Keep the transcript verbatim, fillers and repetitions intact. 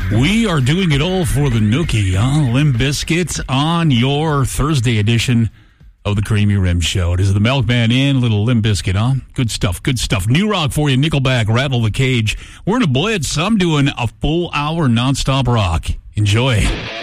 We are doing it all for the Nookie, huh? Limp Bizkit on your Thursday edition of the Creamy Rim Show. It is the Milkman Inn, little Limp Bizkit, huh? Good stuff, good stuff. New rock for you, Nickelback, Rattle the Cage. We're in a blitz. I'm doing a full hour nonstop rock. Enjoy.